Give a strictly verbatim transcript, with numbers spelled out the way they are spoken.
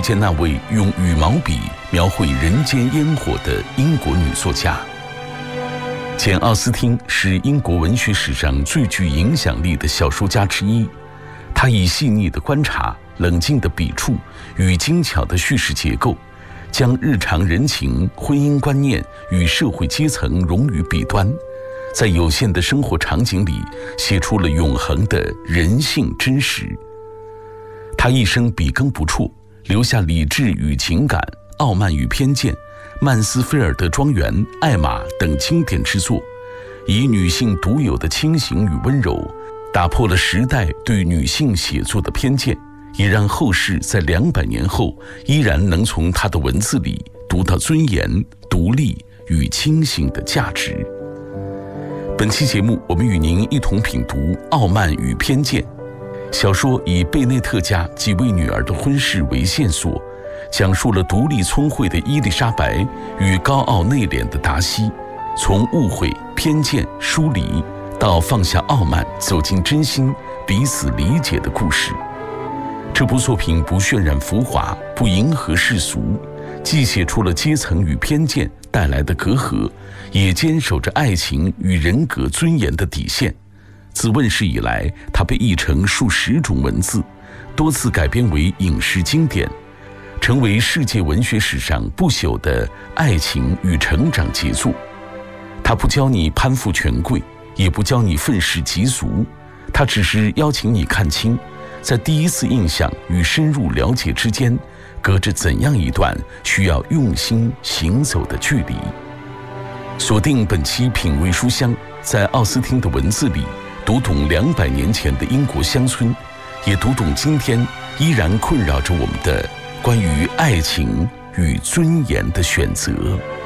遇见那位用羽毛笔描绘人间烟火的英国女作家。简·奥斯汀是英国文学史上最具影响力的小说家之一，他以细腻的观察、冷静的笔触与精巧的叙事结构，将日常人情、婚姻观念与社会阶层融于笔端，在有限的生活场景里写出了永恒的人性真实。他一生笔耕不辍，留下理智与情感、傲慢与偏见、曼斯菲尔德庄园、艾玛等经典之作，以女性独有的清醒与温柔，打破了时代对女性写作的偏见，也让后世在两百年后依然能从她的文字里读到尊严、独立与清醒的价值。本期节目，我们与您一同品读《傲慢与偏见》。小说以贝内特家几位女儿的婚事为线索，讲述了独立聪慧的伊丽莎白与高傲内敛的达西，从误会、偏见、疏离到放下傲慢，走进真心，彼此理解的故事。这部作品不渲染浮华，不迎合世俗，既写出了阶层与偏见带来的隔阂，也坚守着爱情与人格尊严的底线。自问世以来，它被译成数十种文字，多次改编为影视经典，成为世界文学史上不朽的爱情与成长杰作。它不教你攀附权贵，也不教你愤世嫉俗，它只是邀请你看清，在第一次印象与深入了解之间，隔着怎样一段需要用心行走的距离。锁定本期品味书香，在奥斯汀的文字里读懂两百年前的英国乡村，也读懂今天依然困扰着我们的关于爱情与尊严的选择。